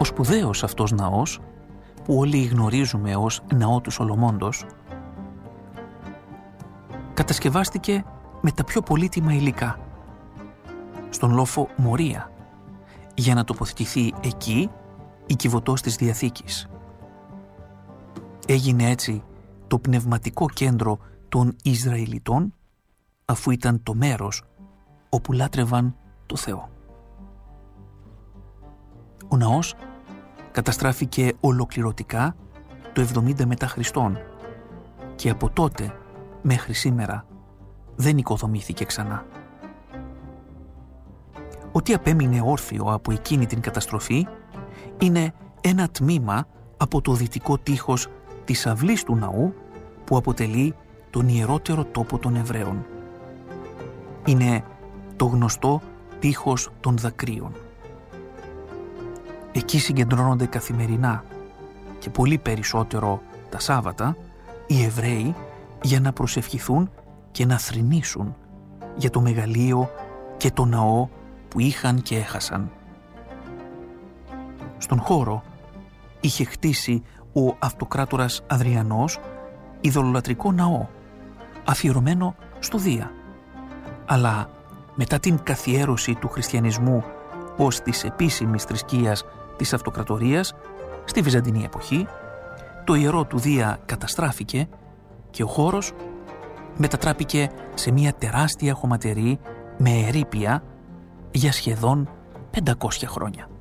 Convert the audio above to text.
Ο σπουδαίος αυτός ναός, που όλοι γνωρίζουμε ως ναό του Σολομώντος, κατασκευάστηκε με τα πιο πολύτιμα υλικά, στον λόφο Μορία, για να τοποθετηθεί εκεί η κυβωτός της Διαθήκης. Έγινε έτσι το πνευματικό κέντρο των Ισραηλιτών, αφού ήταν το μέρος όπου λάτρευαν το Θεό. Ο ναός καταστράφηκε ολοκληρωτικά το 70 μετά Χριστόν και από τότε μέχρι σήμερα δεν οικοδομήθηκε ξανά. Ό,τι απέμεινε όρθιο από εκείνη την καταστροφή είναι ένα τμήμα από το δυτικό τείχος της αυλής του ναού που αποτελεί τον ιερότερο τόπο των Εβραίων. Είναι το γνωστό τείχος των δακρύων. Εκεί συγκεντρώνονται καθημερινά και πολύ περισσότερο τα Σάββατα οι Εβραίοι για να προσευχηθούν και να θρηνήσουν για το μεγαλείο και το ναό που είχαν και έχασαν. Στον χώρο είχε χτίσει ο αυτοκράτορας Αδριανός ειδωλολατρικό ναό αφιερωμένο στο Δία, αλλά μετά την καθιέρωση του χριστιανισμού ως της επίσημης θρησκείας της αυτοκρατορίας στη Βυζαντινή εποχή, το ιερό του Δία καταστράφηκε και ο χώρος μετατράπηκε σε μια τεράστια χωματερή με ερείπια για σχεδόν 500 χρόνια.